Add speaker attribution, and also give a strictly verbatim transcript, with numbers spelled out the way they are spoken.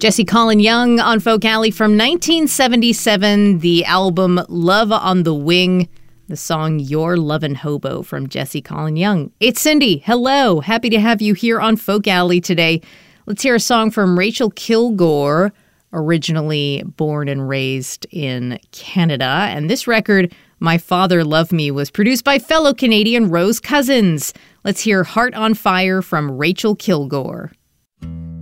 Speaker 1: Jesse Colin Young on Folk Alley from nineteen seventy-seven, the album Love on the Wing, the song Your Lovin' Hobo from Jesse Colin Young. It's Cindy. Hello. Happy to have you here on Folk Alley today. Let's hear a song from Rachel Kilgore, originally born and raised in Canada. And this record, My Father Loved Me, was produced by fellow Canadian Rose Cousins. Let's hear Heart on Fire from Rachel Kilgore.